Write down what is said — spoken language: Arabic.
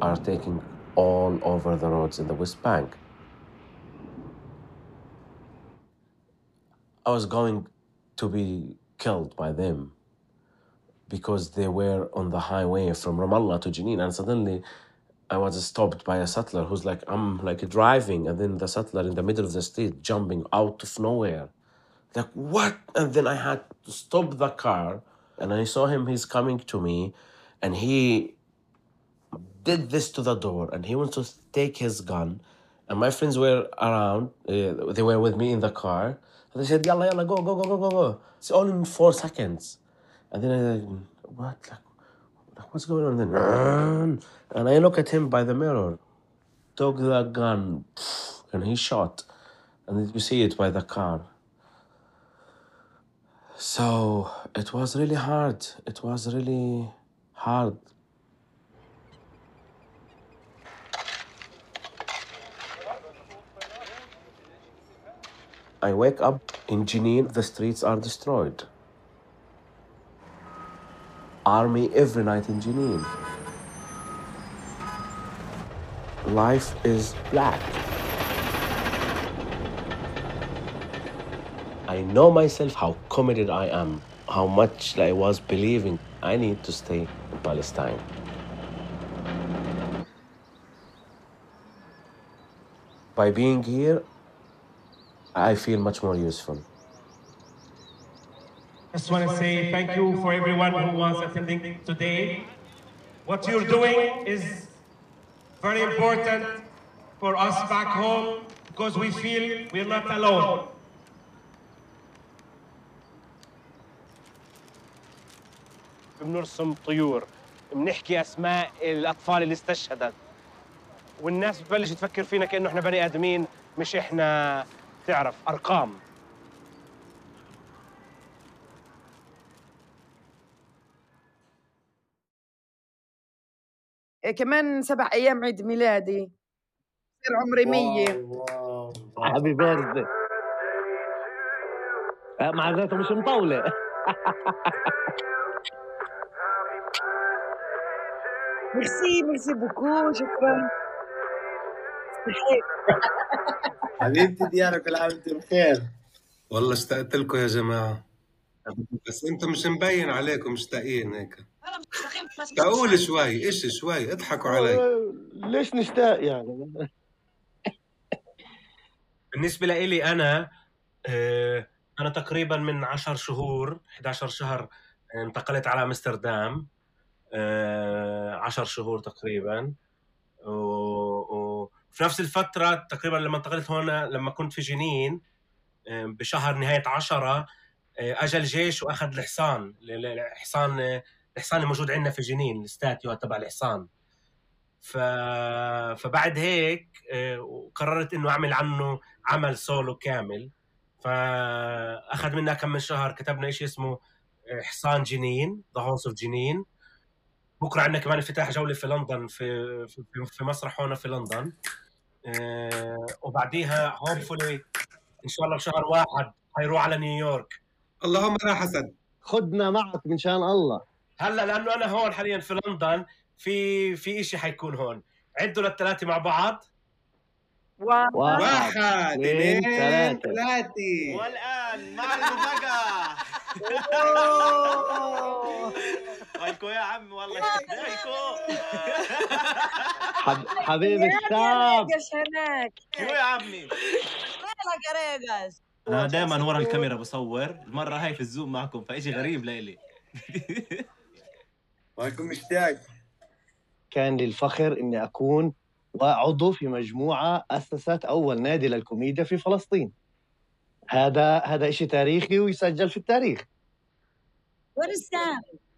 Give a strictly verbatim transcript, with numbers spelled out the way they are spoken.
are taking all over the roads in the West Bank. I was going to be killed by them because they were on the highway from Ramallah to Jenin, and suddenly I was stopped by a settler who's like, I'm like driving, and then the settler in the middle of the street jumping out of nowhere. Like, what? And then I had to stop the car, and I saw him, he's coming to me, and he did this to the door, and he wants to take his gun, and my friends were around, uh, they were with me in the car, and they said, yalla, yalla, go, go, go, go, go, go. It's all in four seconds. And then I like, what? Like, like what's going on then? Run. And I look at him by the mirror, took the gun, and he shot. And you see it by the car. So it was really hard. It was really hard. I wake up in Jenin, the streets are destroyed. Army every night in Jenin. Life is black. I know myself how committed I am, how much I was believing I need to stay in Palestine. By being here, I feel much more useful. I just want to say thank you for everyone who was attending today. What you're doing is very important for us back home because we feel we're not alone. بنرسم طيور، بنحكي اسماء الاطفال اللي استشهدت، والناس بتبلش تفكر فينا كانه احنا بني ادمين، مش احنا تعرف ارقام. كمان سبع ايام عيد ميلادي، صير عمري مية. هابي بيرثدي. معناته مش مطولة. ميرسي ميرسي بوكو، شكرا. حبيبتي ديانا، كل عام وانتم بخير. والله اشتقت لكم يا جماعة، بس انتم مش مبين عليكم مشتاقين هيك. اشتاقوا شوي، ايش شوي اضحكوا علي. ليش نشتاق يعني؟ بالنسبة لإلي أنا أنا تقريبا من عشر شهور إحدى عشر شهر انتقلت على أمستردام، عشر شهور تقريبا، وفي نفس الفترة تقريبا لما انتقلت هون، لما كنت في جنين بشهر نهاية عشرة أجى الجيش وأخذ الحصان الحصان الحصان اللي موجود عندنا في جنين، الاستاتيو تبع الحصان. ف... فبعد هيك قررت إنه أعمل عنه عمل سولو كامل، فأخذ منا كم من شهر، كتبنا إشي اسمه حصان جنين The Horse of جنين. بكرة عندنا كمان افتتاح جولة في لندن، في في, في مسرح هنا في لندن، وبعديها hopefully إن شاء الله بشهر واحد هيروح على نيويورك. اللهم لا حسد، خدنا معك من شان الله. هلا لأنه أنا هون حاليا في لندن، في في إشي حيكون هون. عدوا للثلاثة مع بعض. واحد, واحد اثنين ثلاثة ثلاثة. والآن مع المفاجأة. ويلكو يا عم، والله اشتقناكو. حبيبي الشاب. هناك شو يا عمي؟ وينك يا ريجاس؟ أنا دائما ورا الكاميرا بصور، المرة هاي في الزوم معكم، فإشي غريب لإلي. وأنكم مشتاق. كان لي الفخر إني أكون وعضو في مجموعة أسست أول نادي للكوميديا في فلسطين. هذا هذا إشي تاريخي ويسجل في التاريخ. Where is Sam?